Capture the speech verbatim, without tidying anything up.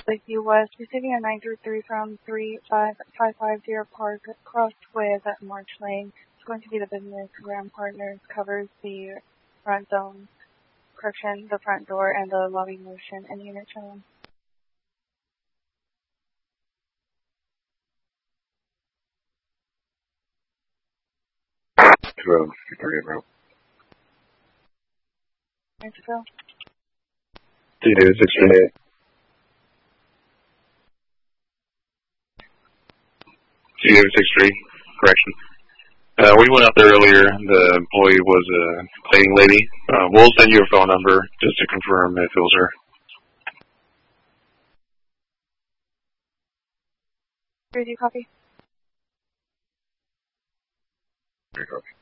Lakeview West, receiving a nine three three from three five five five zero Park, crossed with March Lane. It's going to be the business Ram Partners, covers the front zone, correction, the front door, and the lobby motion. Any unit shown? twelve, target route. Thanks, Phil. T two six three eight. T two six three, correction. Uh, we went out there earlier. The employee was a cleaning lady. Uh, we'll send you a phone number just to confirm if it was her. Did you copy? Here you go.